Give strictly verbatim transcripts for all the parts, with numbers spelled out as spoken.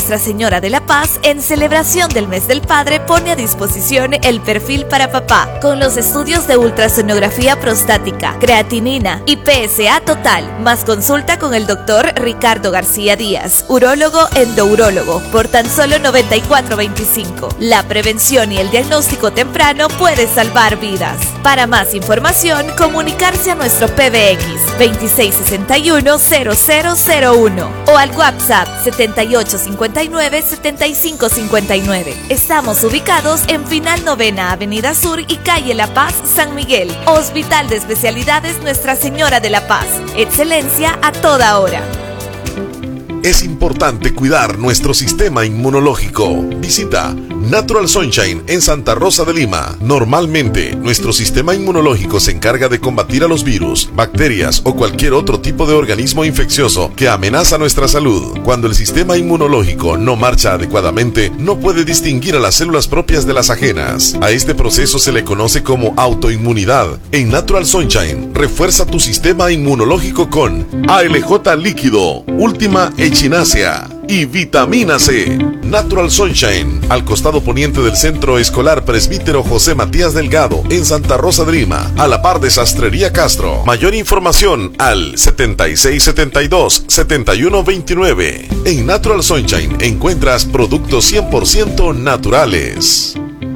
Nuestra Señora de la Paz, en celebración del Mes del Padre, pone a disposición el perfil para papá, con los estudios de ultrasonografía prostática, creatinina y P S A total, más consulta con el doctor Ricardo García Díaz, urólogo endourólogo, por tan solo noventa y cuatro veinticinco. La prevención y el diagnóstico temprano puede salvar vidas. Para más información, comunicarse a nuestro P B X veintiséis sesenta y uno cero cero cero uno o al WhatsApp setenta y ocho cincuenta y nueve setenta y cinco cincuenta y nueve. Estamos ubicados en Final Novena Avenida Sur y Calle La Paz, San Miguel. Hospital de Especialidades Nuestra Señora de la Paz. Excelencia a toda hora. Es importante cuidar nuestro sistema inmunológico. Visita Natural Sunshine en Santa Rosa de Lima. Normalmente, nuestro sistema inmunológico se encarga de combatir a los virus, bacterias o cualquier otro tipo de organismo infeccioso que amenaza nuestra salud. Cuando el sistema inmunológico no marcha adecuadamente, no puede distinguir a las células propias de las ajenas. A este proceso se le conoce como autoinmunidad. En Natural Sunshine, refuerza tu sistema inmunológico con A L J líquido, Última Echinacea y vitamina C. Natural Sunshine, al costado poniente del Centro Escolar Presbítero José Matías Delgado, en Santa Rosa de Lima, a la par de Sastrería Castro. Mayor información al setenta y seis setenta y dos setenta y uno veintinueve. En Natural Sunshine encuentras productos cien por ciento naturales.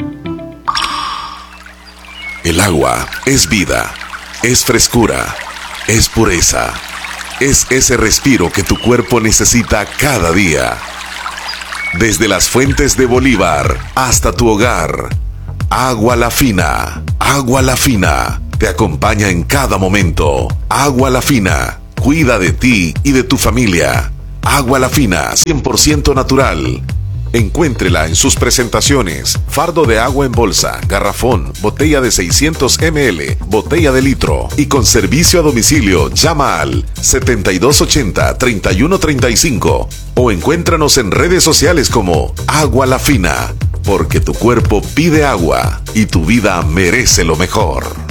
El agua es vida, es frescura, es pureza. Es ese respiro que tu cuerpo necesita cada día. Desde las fuentes de Bolívar hasta tu hogar, Agua La Fina, Agua La Fina, te acompaña en cada momento. Agua La Fina, cuida de ti y de tu familia. Agua La Fina, cien por ciento natural. Encuéntrela en sus presentaciones: fardo de agua en bolsa, garrafón, botella de seiscientos mililitros, botella de litro, y con servicio a domicilio. Llama al setenta y dos ochenta, treinta y uno treinta y cinco o encuéntranos en redes sociales como Agua La Fina, porque tu cuerpo pide agua y tu vida merece lo mejor.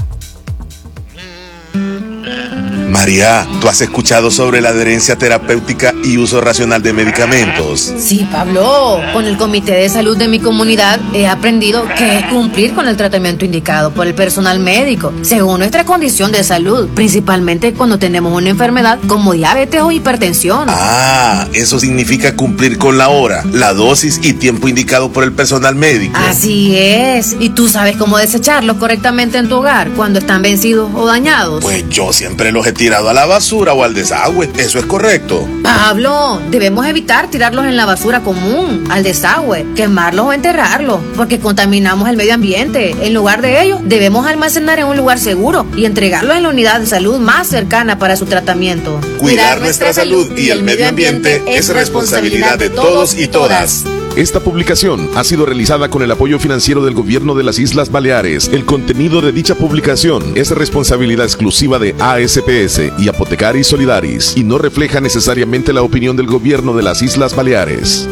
María, ¿tú has escuchado sobre la adherencia terapéutica y uso racional de medicamentos? Sí, Pablo. Con el Comité de Salud de mi comunidad he aprendido que es cumplir con el tratamiento indicado por el personal médico, según nuestra condición de salud, principalmente cuando tenemos una enfermedad como diabetes o hipertensión. Ah, eso significa cumplir con la hora, la dosis y tiempo indicado por el personal médico. Así es. ¿Y tú sabes cómo desecharlos correctamente en tu hogar cuando están vencidos o dañados? Pues yo siempre los he tirado a la basura o al desagüe. ¿Eso es correcto? Pablo, debemos evitar tirarlos en la basura común, al desagüe, quemarlos o enterrarlos, porque contaminamos el medio ambiente. En lugar de ello, debemos almacenar en un lugar seguro y entregarlos en la unidad de salud más cercana para su tratamiento. Cuidar nuestra salud y el medio ambiente es responsabilidad de todos y todas. Esta publicación ha sido realizada con el apoyo financiero del Gobierno de las Islas Baleares. El contenido de dicha publicación es responsabilidad exclusiva de A S P S y Apotecaris Solidaris y no refleja necesariamente la opinión del Gobierno de las Islas Baleares.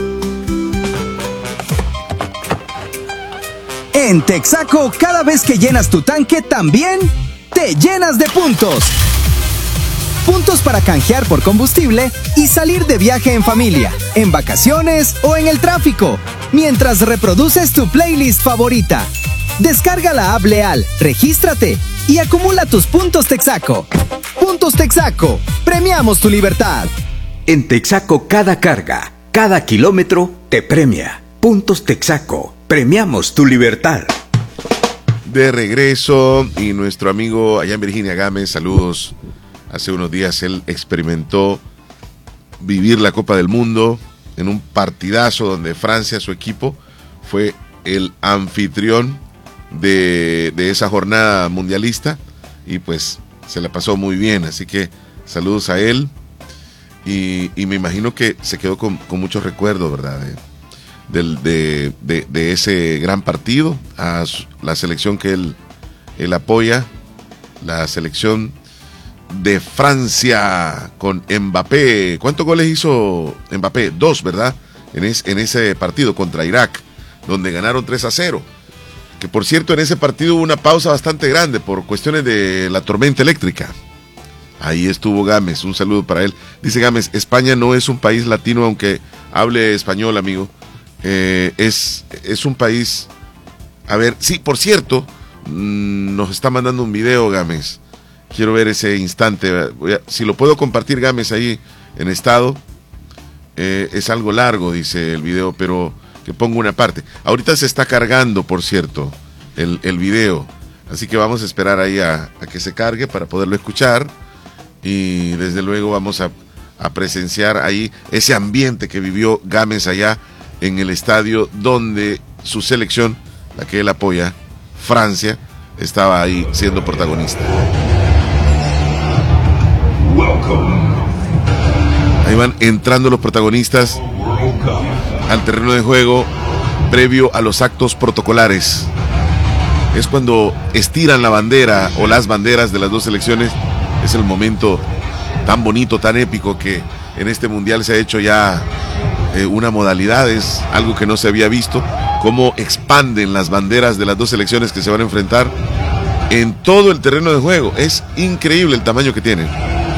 En Texaco, cada vez que llenas tu tanque, también te llenas de puntos. Puntos para canjear por combustible y salir de viaje en familia, en vacaciones o en el tráfico, mientras reproduces tu playlist favorita. Descarga la app Leal, regístrate y acumula tus puntos Texaco. Puntos Texaco, premiamos tu libertad. En Texaco, cada carga, cada kilómetro te premia. Puntos Texaco, premiamos tu libertad. De regreso, y nuestro amigo allá en Virginia, Gámez, saludos. Hace unos días él experimentó vivir la Copa del Mundo en un partidazo donde Francia, su equipo, fue el anfitrión de, de esa jornada mundialista y pues se la pasó muy bien. Así que saludos a él y, y me imagino que se quedó con, con muchos recuerdos, ¿verdad? De, de, de, de, de ese gran partido, a su, la selección que él, él apoya, la selección de Francia con Mbappé. ¿Cuántos goles hizo Mbappé? Dos, ¿verdad? En, es, en ese partido contra Irak, donde ganaron tres a cero. Que por cierto, en ese partido hubo una pausa bastante grande por cuestiones de la tormenta eléctrica. Ahí estuvo Gámez, un saludo para él. Dice Gámez, España no es un país latino, aunque hable español, amigo. Eh, es, es un país... A ver, sí, por cierto, mmm, nos está mandando un video, Gámez. Quiero ver ese instante. Voy a, si lo puedo compartir, Gámez, ahí en estado. Eh, es algo largo, dice el video, pero que pongo una parte. Ahorita se está cargando, por cierto, el, el video. Así que vamos a esperar ahí a, a que se cargue para poderlo escuchar. Y desde luego vamos a, a presenciar ahí ese ambiente que vivió Gámez allá en el estadio donde su selección, la que él apoya, Francia, estaba ahí siendo protagonista. Ahí van entrando los protagonistas al terreno de juego previo a los actos protocolares. Es cuando estiran la bandera o las banderas de las dos selecciones. Es el momento tan bonito, tan épico que en este mundial se ha hecho ya eh, una modalidad, es algo que no se había visto, cómo expanden las banderas de las dos selecciones que se van a enfrentar en todo el terreno de juego. Es increíble el tamaño que tienen.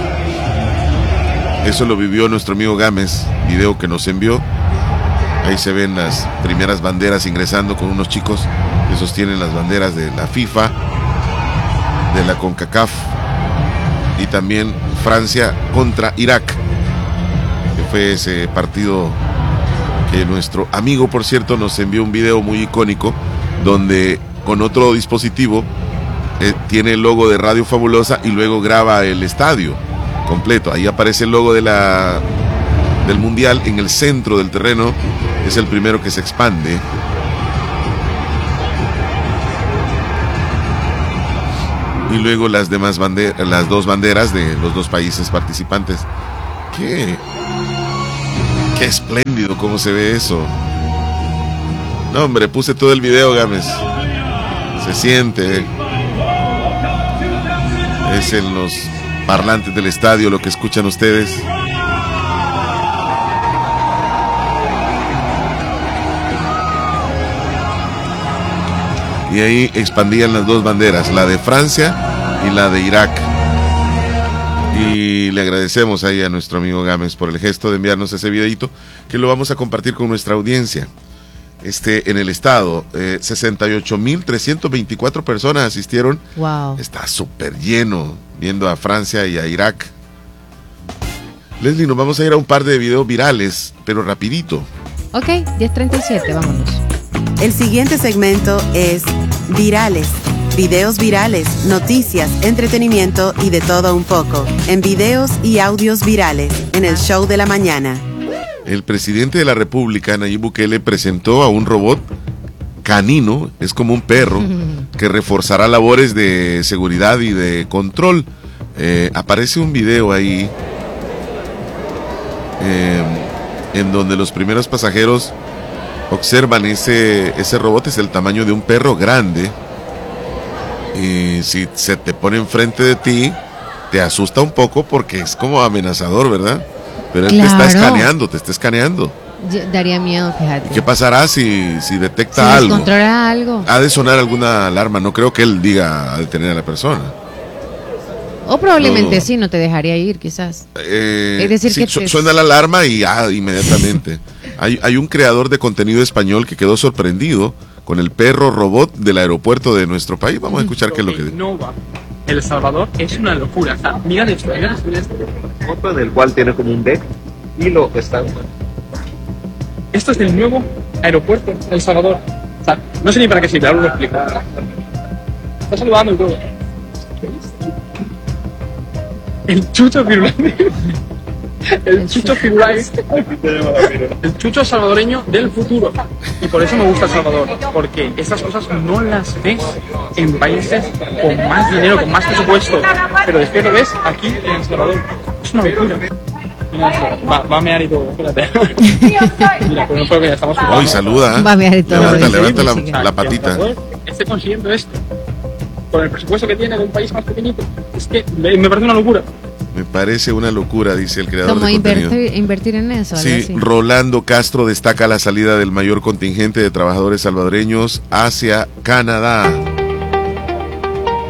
Eso lo vivió nuestro amigo Gámez, video que nos envió. Ahí se ven las primeras banderas ingresando con unos chicos que sostienen las banderas de la FIFA, de la CONCACAF, y también Francia contra Irak, que fue ese partido que nuestro amigo, por cierto, nos envió un video muy icónico donde con otro dispositivo eh, tiene el logo de Radio Fabulosa y luego graba el estadio completo. Ahí aparece el logo de la del mundial en el centro del terreno, es el primero que se expande. Y luego las demás banderas, las dos banderas de los dos países participantes. Qué, qué espléndido cómo se ve eso. No, hombre, puse todo el video, Gámez. Se siente. Es en los parlantes del estadio lo que escuchan ustedes. Y ahí expandían las dos banderas, la de Francia y la de Irak. Y le agradecemos ahí a nuestro amigo Gámez por el gesto de enviarnos ese videito, que lo vamos a compartir con nuestra audiencia. Este, en el estado, eh, sesenta y ocho mil trescientas veinticuatro personas asistieron. Wow. Está súper lleno, viendo a Francia y a Irak. Leslie, nos vamos a ir a un par de videos virales, pero rapidito. Ok, diez treinta y siete, vámonos. El siguiente segmento es Virales. Videos virales, noticias, entretenimiento y de todo un poco. En videos y audios virales, en el show de la mañana. El presidente de la República, Nayib Bukele, presentó a un robot canino, es como un perro, que reforzará labores de seguridad y de control. Eh, aparece un video ahí eh, en donde los primeros pasajeros observan ese, ese robot. Es el tamaño de un perro grande. Y si se te pone enfrente de ti, te asusta un poco porque es como amenazador, ¿verdad? Pero él Claro. te está escaneando, te está escaneando. Yo- daría miedo, fíjate. ¿Qué pasará si, si detecta Si algo? descontrola algo. Ha de sonar alguna alarma. No creo que él diga a detener a la persona. O probablemente No. sí, no te dejaría ir, quizás. Eh, Es decir, sí, que su- te- suena la alarma y ah, inmediatamente. hay, hay un creador de contenido español que quedó sorprendido con el perro robot del aeropuerto de nuestro país. Vamos a escuchar qué es lo que dice. Innova El Salvador es una locura. O sea, mirad esto, mirad esto, mirad esto. Foto del cual tiene como un deck y lo está. Esto es del nuevo aeropuerto de El Salvador. O sea, no sé ni para qué sirve, ahora lo explico. Está saludando y todo. El Chucho Firulais. El Chucho Firulais. El Chucho salvadoreño del futuro. Y por eso me gusta El Salvador. Porque estas cosas no las ves en países con más dinero, con más presupuesto. Pero después lo ves aquí en El Salvador. Es una locura. Mira esto. Va, va a mear y todo, espérate. Mira, pues no puedo ver, estamos jugando. Hoy saluda. ¿eh? Va a mear y todo. Levanta, Sí, levanta la, sí, sí. la patita. Esté consiguiendo esto con el presupuesto que tiene de un país más pequeñito, es que me, me parece una locura. Me parece una locura, dice el creador Como de contenido. invertir, invertir en eso. algo Sí, así. Rolando Castro destaca la salida del mayor contingente de trabajadores salvadoreños hacia Canadá.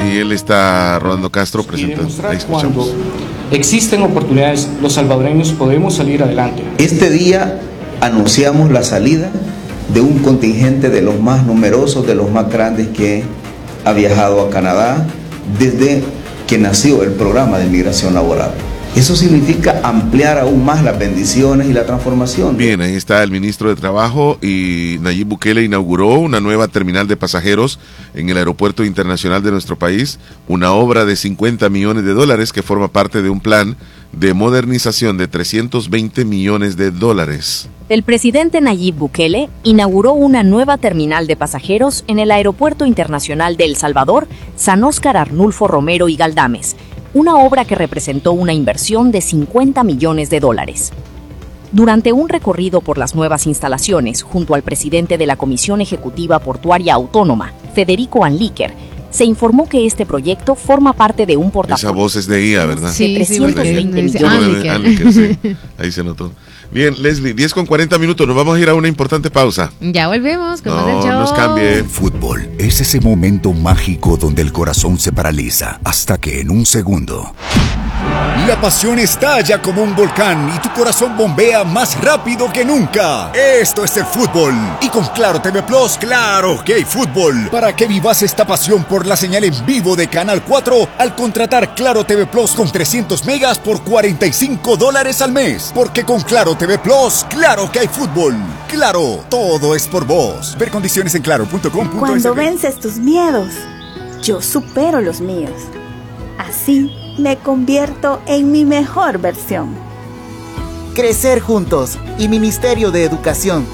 Y él está, Rolando Castro, presentando. Ahí escuchamos. Cuando existen oportunidades, los salvadoreños podemos salir adelante. Este día anunciamos la salida de un contingente de los más numerosos, de los más grandes que ha viajado a Canadá desde que nació el programa de inmigración laboral. Eso significa ampliar aún más las bendiciones y la transformación. Bien, ahí está el ministro de Trabajo, y Nayib Bukele inauguró una nueva terminal de pasajeros en el aeropuerto internacional de nuestro país, una obra de cincuenta millones de dólares que forma parte de un plan de modernización de trescientos veinte millones de dólares. El presidente Nayib Bukele inauguró una nueva terminal de pasajeros en el Aeropuerto Internacional de El Salvador, San Óscar Arnulfo Romero y Galdames, una obra que representó una inversión de cincuenta millones de dólares. Durante un recorrido por las nuevas instalaciones junto al presidente de la Comisión Ejecutiva Portuaria Autónoma, Federico Anlíker, se informó que este proyecto forma parte de un portafolio. Esa voz es de I A, ¿verdad? Sí, trescientos veinte sí, millones. Anlíker, sí. Ahí se notó. Bien, Leslie, diez con cuarenta minutos, nos vamos a ir a una importante pausa. Ya volvemos con más del No, show. nos cambie. El fútbol es ese momento mágico donde el corazón se paraliza hasta que en un segundo la pasión estalla como un volcán y tu corazón bombea más rápido que nunca. Esto es el fútbol. Y con Claro T V Plus, claro que hay fútbol. Para que vivas esta pasión por la señal en vivo de Canal cuatro al contratar Claro T V Plus con trescientos megas por cuarenta y cinco dólares al mes. Porque con Claro T V Plus, claro que hay fútbol. Claro, todo es por vos. Ver condiciones en claro punto com punto es. Cuando vences tus miedos, yo supero los míos. Así me convierto en mi mejor versión. Crecer juntos y Ministerio de Educación.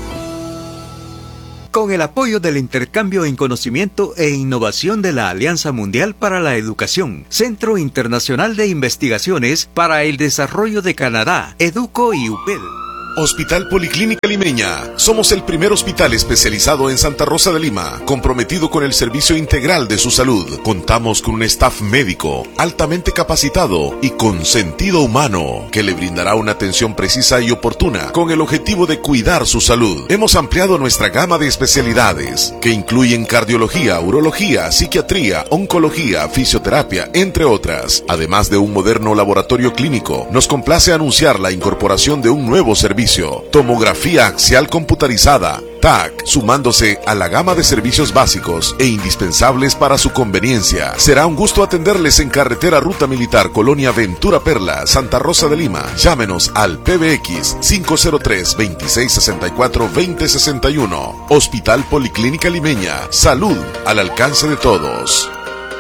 Con el apoyo del intercambio en conocimiento e innovación de la Alianza Mundial para la Educación, Centro Internacional de Investigaciones para el Desarrollo de Canadá, EDUCO y U P E L. Hospital Policlínica Limeña. Somos el primer hospital especializado en Santa Rosa de Lima, comprometido con el servicio integral de su salud. Contamos con un staff médico altamente capacitado y con sentido humano que le brindará una atención precisa y oportuna con el objetivo de cuidar su salud. Hemos ampliado nuestra gama de especialidades que incluyen cardiología, urología, psiquiatría, oncología, fisioterapia, entre otras. Además de un moderno laboratorio clínico, nos complace anunciar la incorporación de un nuevo servicio: tomografía axial computarizada, T A C, sumándose a la gama de servicios básicos e indispensables para su conveniencia. Será un gusto atenderles en carretera Ruta Militar, Colonia Ventura Perla, Santa Rosa de Lima. Llámenos al P B X cinco cero tres, veintiséis sesenta y cuatro, veinte sesenta y uno. Hospital Policlínica Limeña. Salud al alcance de todos.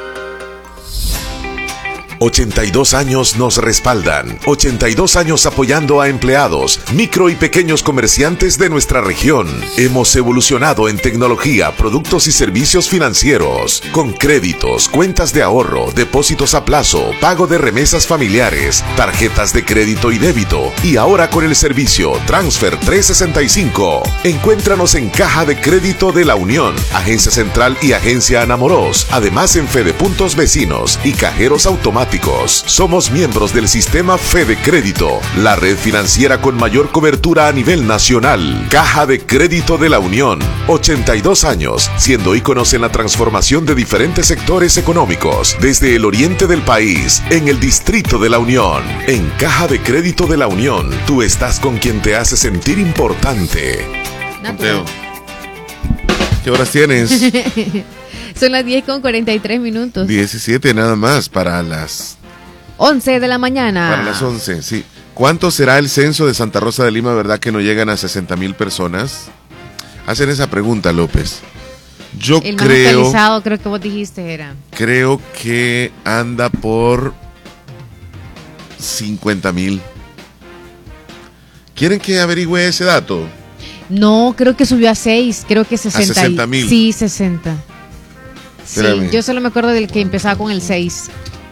ochenta y dos años nos respaldan. ochenta y dos años apoyando a empleados, micro y pequeños comerciantes de nuestra región. Hemos evolucionado en tecnología, productos y servicios financieros, con créditos, cuentas de ahorro, depósitos a plazo, pago de remesas familiares, tarjetas de crédito y débito, y ahora con el servicio Transfer trescientos sesenta y cinco. Encuéntranos en Caja de Crédito de la Unión, Agencia Central y Agencia Anamoros, además en Fede Puntos Vecinos y cajeros automáticos. Somos miembros del sistema Fede Crédito, la red financiera con mayor cobertura a nivel nacional. Caja de Crédito de la Unión, ochenta y dos años, siendo íconos en la transformación de diferentes sectores económicos, desde el oriente del país, en el Distrito de la Unión. En Caja de Crédito de la Unión, tú estás con quien te hace sentir importante. Conteo. ¿Qué horas tienes? Son las diez con cuarenta y tres minutos. diecisiete nada más para las... once de la mañana. Para las once, sí. ¿Cuánto será el censo de Santa Rosa de Lima, verdad que no llegan a sesenta mil personas? Hacen esa pregunta, López. Yo el más creo... actualizado, creo que vos dijiste era. Creo que anda por cincuenta mil. ¿Quieren que averigüe ese dato? No, creo que subió a seis, creo que sesenta. A sesenta mil. Sí, sesenta. Sí, Espérame. yo solo me acuerdo del que empezaba con el seis.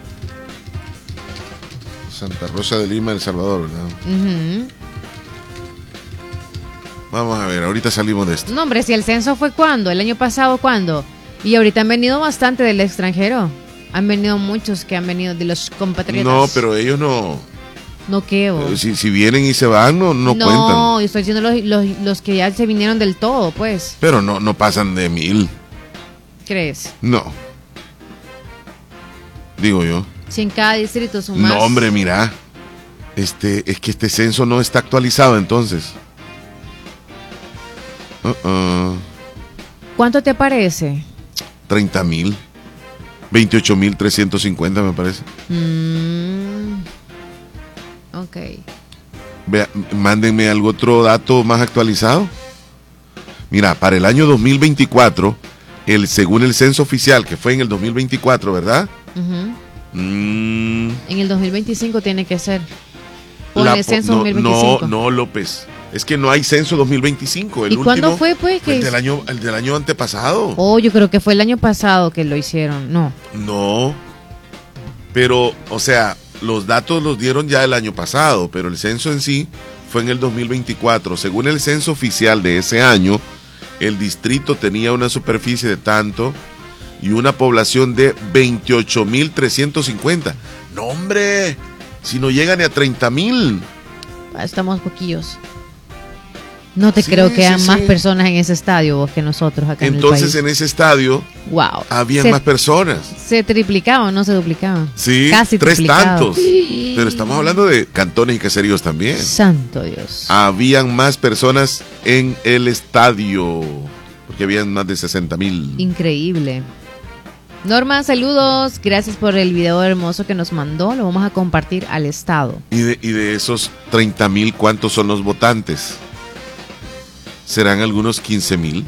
Santa Rosa de Lima, El Salvador, ¿verdad? Uh-huh. Vamos a ver, ahorita salimos de esto. No, hombre, si el censo fue cuando, el año pasado, ¿cuándo? Y ahorita han venido bastante del extranjero. Han venido muchos que han venido de los compatriotas. No, pero ellos no... No, ¿qué? Eh, Si, si vienen y se van, no, no, no cuentan. No, yo estoy diciendo los, los, los que ya se vinieron del todo, pues. Pero no, no pasan de mil. ¿Crees? No. digo yo. Si en cada distrito son más. No, hombre, mira. Este, es que este censo no está actualizado entonces. Uh-uh. ¿Cuánto te parece? treinta mil. veintiocho mil trescientos cincuenta me parece. Mm, ok. Vea, mándenme algún otro dato más actualizado. Mira, para el año dos mil veinticuatro, el, según el censo oficial, que fue en el dos mil veinticuatro, ¿verdad? Uh-huh. Mm, En el dos mil veinticinco tiene que ser. Pon la el po- censo no, dos mil veinticinco. no, no, López. Es que no hay censo dos mil veinticinco. El ¿Y cuándo último fue, pues? Que El del año, el del año antepasado. Oh, yo creo que fue el año pasado que lo hicieron. No. No. Pero, o sea, los datos los dieron ya el año pasado, pero el censo en sí fue en el dos mil veinticuatro. Según el censo oficial de ese año, el distrito tenía una superficie de tanto y una población de veintiocho mil trescientos cincuenta. No, hombre, si no llegan ni a treinta mil. Estamos poquillos. No te Sí, creo que sí, hayan más sí. personas en ese estadio vos, que nosotros acá Entonces en en el ese estadio país. Wow. habían se, más personas. se triplicaban, no se duplicaban. Sí, Casi tres triplicado. tantos. Pero estamos hablando de cantones y caseríos también. Santo Dios. Habían más personas en el estadio, porque habían más de sesenta mil. Increíble. Norma, saludos. Gracias por el video hermoso que nos mandó. Lo vamos a compartir al estado. Y de, y de esos treinta mil, ¿cuántos son los votantes? ¿Serán algunos quince mil?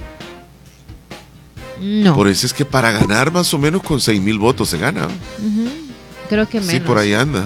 No. Por eso es que para ganar más o menos con seis mil votos se gana. Ujú. Creo que menos. Sí, por ahí anda.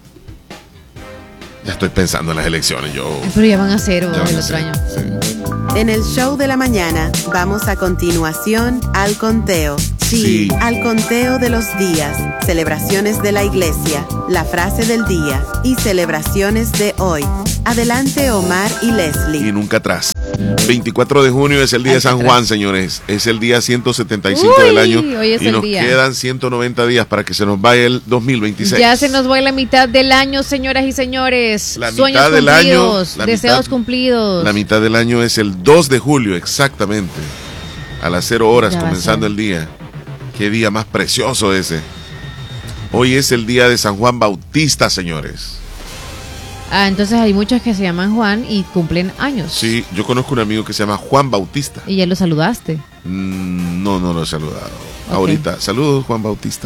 Ya estoy pensando en las elecciones, yo. Pero ya van a ser vos, Ya van el a otro ser, año. sí. En el show de la mañana vamos a continuación al conteo. Sí, Sí. al conteo de los días, celebraciones de la iglesia, la frase del día y celebraciones de hoy. Adelante Omar y Leslie. Y nunca atrás. veinticuatro de junio es el día de San Juan, señores. Es el día ciento setenta y cinco Uy, del año. hoy es y el nos día. quedan ciento noventa días para que se nos vaya el dos mil veintiséis. Ya se nos va la mitad del año, señoras y señores. La Sueños mitad del año, cumplidos, la deseos mitad- cumplidos. La mitad del año es el dos de julio, exactamente. A las cero horas, Ya va a comenzando ser. el día. Qué día más precioso ese. Hoy es el día de San Juan Bautista, señores. Ah, entonces hay muchos que se llaman Juan y cumplen años. Sí, yo conozco un amigo que se llama Juan Bautista. Y ya lo saludaste. Mm, no, no lo he saludado. Ok. Ahorita, saludos Juan Bautista.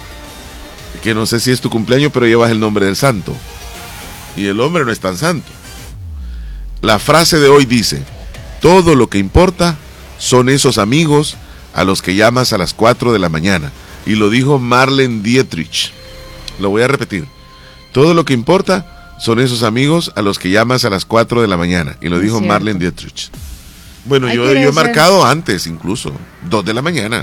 Que no sé si es tu cumpleaños, pero llevas el nombre del santo. Y el hombre no es tan santo. La frase de hoy dice: todo lo que importa son esos amigos a los que llamas a las cuatro de la mañana. Y lo dijo Marlene Dietrich. Lo voy a repetir. Todo lo que importa son esos amigos a los que llamas a las cuatro de la mañana. Y lo Es dijo cierto. Marlene Dietrich. Bueno, Hay yo, que yo he agradecer. marcado antes incluso. Dos de la mañana.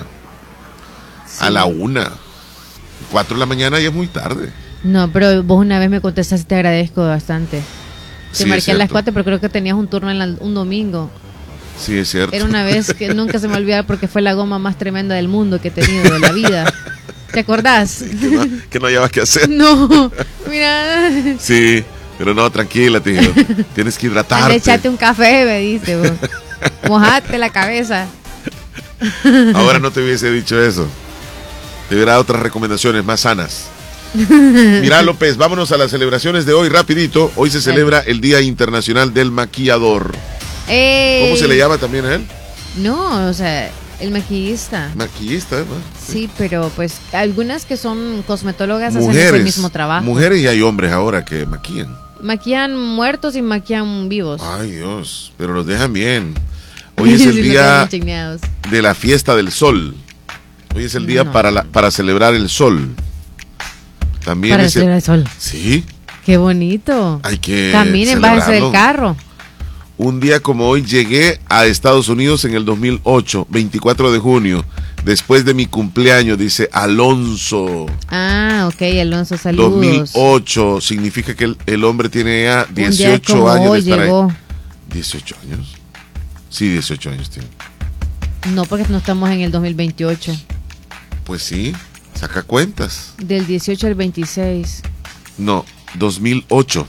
A la una. Cuatro de la mañana ya es muy tarde. No, pero vos una vez me contestaste y te agradezco bastante. Te Sí, es marqué a las cierto. cuatro, pero creo que tenías un turno en la- un domingo. Sí, es cierto. Era una vez que nunca se me olvidaba porque fue la goma más tremenda del mundo que he tenido de la vida. ¿Te acordás? que, no, que no hayas que hacer. No, mira. Sí, pero no, tranquila, tío. Tienes que Anda, hidratarte. echate un café, me dice vos. Mojate la cabeza. Ahora no te hubiese dicho eso. Te hubiera dado otras recomendaciones más sanas. Mira, López, vámonos a las celebraciones de hoy rapidito. Hoy se celebra el Día Internacional del Maquillador. Ey. ¿Cómo se le llama también a él? No, o sea, el maquillista. Maquillista, ¿eh? Sí, pero pues algunas que son cosmetólogas hacen Mujeres. ese mismo trabajo. Mujeres y hay hombres ahora que maquillan. Maquillan muertos y maquillan vivos. Ay, Dios, pero los dejan bien. Hoy es el Sí, los día dejan chineados. de la fiesta del sol. Hoy es el día No. para, la, para celebrar el sol. También Para es el- celebrar el sol. Sí, Qué bonito. hay que Caminen, bájense del celebrarlo. carro. Un día como hoy llegué a Estados Unidos en el dos mil ocho, veinticuatro de junio, después de mi cumpleaños, dice Alonso. Ah, ok, Alonso, saludos. dos mil ocho significa que el, el hombre tiene ya Un día dieciocho como años de hoy estar ahí. llegó. dieciocho años. Sí, dieciocho años tiene. No, porque no estamos en el dos mil veintiocho. Pues sí, saca cuentas. Del dieciocho al veintiséis. No, dos mil ocho.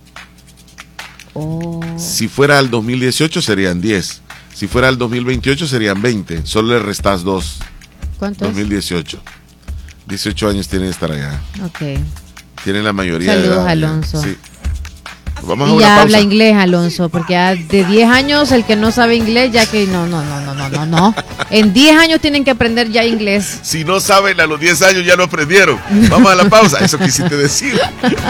Oh. Si fuera al dos mil dieciocho serían diez. Si fuera al dos mil veintiocho serían veinte. Solo le restas dos. ¿Cuánto es? dos mil dieciocho. dieciocho años tienen que estar allá. Ok. Tienen la mayoría Saludos, de edad. Alonso. Sí. Vamos a Y una ya pausa. habla inglés, Alonso, porque ya de diez años el que no sabe inglés, ya que no, no, no, no, no, no, no. En diez años tienen que aprender ya inglés. Si no saben, a los diez años ya no aprendieron. Vamos a la pausa. Eso quisiste decir.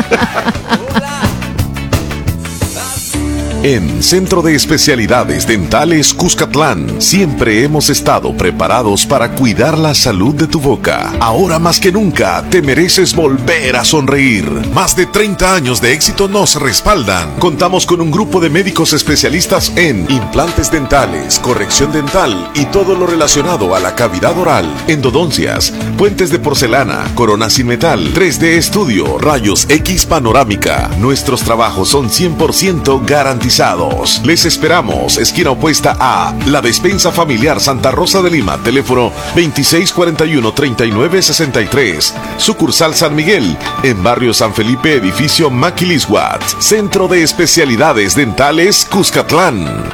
En Centro de Especialidades Dentales Cuscatlán, siempre hemos estado preparados para cuidar la salud de tu boca. Ahora más que nunca, te mereces volver a sonreír. Más de treinta años de éxito nos respaldan. Contamos con un grupo de médicos especialistas en implantes dentales, corrección dental y todo lo relacionado a la cavidad oral, endodoncias, puentes de porcelana, coronas sin metal, tres D estudio, rayos X panorámica. Nuestros trabajos son cien por ciento garantizados. Les esperamos, esquina opuesta a La Despensa Familiar Santa Rosa de Lima, teléfono veintiséis cuarenta y uno, treinta y nueve sesenta y tres, sucursal San Miguel, en barrio San Felipe, edificio Maquilisguat, Centro de Especialidades Dentales Cuscatlán.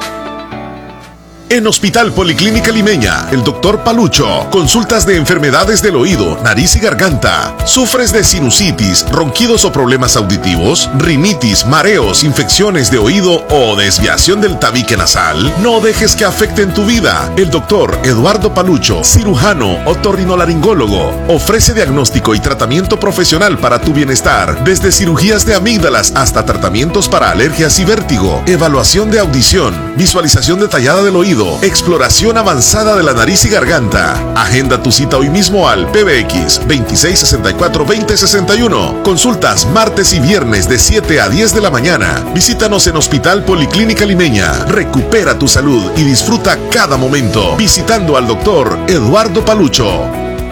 En Hospital Policlínica Limeña, el doctor Palucho, consultas de enfermedades del oído, nariz y garganta. ¿Sufres de sinusitis, ronquidos o problemas auditivos? ¿Rinitis, mareos, infecciones de oído o desviación del tabique nasal? No dejes que afecten tu vida. El doctor Eduardo Palucho, cirujano otorrinolaringólogo, ofrece diagnóstico y tratamiento profesional para tu bienestar, desde cirugías de amígdalas hasta tratamientos para alergias y vértigo, evaluación de audición, visualización detallada del oído, exploración avanzada de la nariz y garganta. Agenda tu cita hoy mismo al P B X veintiséis sesenta y cuatro, veinte sesenta y uno. Consultas martes y viernes de siete a diez de la mañana. Visítanos en Hospital Policlínica Limeña. Recupera tu salud y disfruta cada momento visitando al doctor Eduardo Palucho.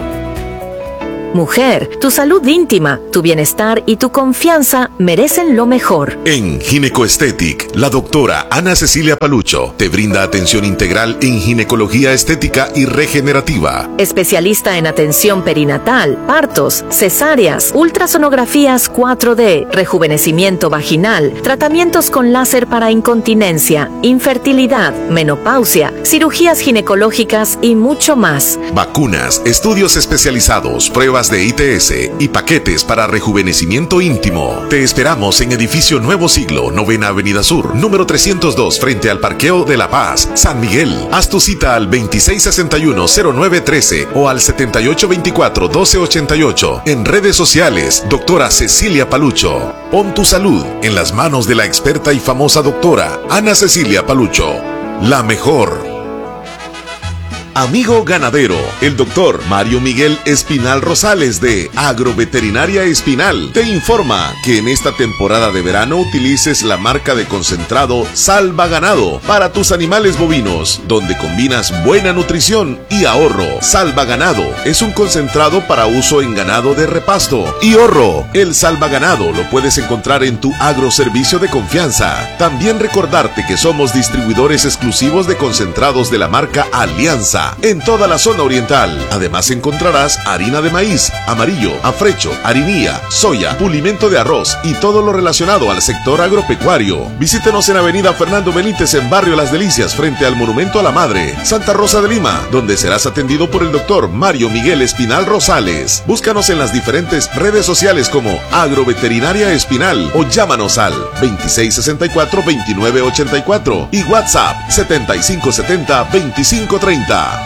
Mujer, tu salud íntima, tu bienestar y tu confianza merecen lo mejor. En Ginecoestetic, la doctora Ana Cecilia Palucho te brinda atención integral en ginecología estética y regenerativa. Especialista en atención perinatal, partos, cesáreas, ultrasonografías cuatro D, rejuvenecimiento vaginal, tratamientos con láser para incontinencia, infertilidad, menopausia, cirugías ginecológicas y mucho más. Vacunas, estudios especializados, pruebas de I T S y paquetes para rejuvenecimiento íntimo. Te esperamos en Edificio Nuevo Siglo, Novena Avenida Sur, número trescientos dos, frente al Parqueo de La Paz, San Miguel. Haz tu cita al veintiséis sesenta y uno, cero nueve trece o al setenta y ocho veinticuatro, doce ochenta y ocho. En redes sociales, doctora Cecilia Palucho. Pon tu salud en las manos de la experta y famosa doctora Ana Cecilia Palucho. La mejor. Amigo ganadero, el doctor Mario Miguel Espinal Rosales de Agroveterinaria Espinal te informa que en esta temporada de verano utilices la marca de concentrado Salva Ganado para tus animales bovinos, donde combinas buena nutrición y ahorro. Salva Ganado es un concentrado para uso en ganado de repasto y ahorro. El Salva Ganado lo puedes encontrar en tu agroservicio de confianza. También recordarte que somos distribuidores exclusivos de concentrados de la marca Alianza en toda la zona oriental. Además encontrarás harina de maíz, amarillo, afrecho, harinía, soya, pulimento de arroz y todo lo relacionado al sector agropecuario. Visítenos en Avenida Fernando Benítez en Barrio Las Delicias frente al Monumento a la Madre, Santa Rosa de Lima, donde serás atendido por el doctor Mario Miguel Espinal Rosales. Búscanos en las diferentes redes sociales como Agroveterinaria Espinal o llámanos al veintiséis sesenta y cuatro, veintinueve ochenta y cuatro y WhatsApp setenta y cinco setenta, veinticinco treinta.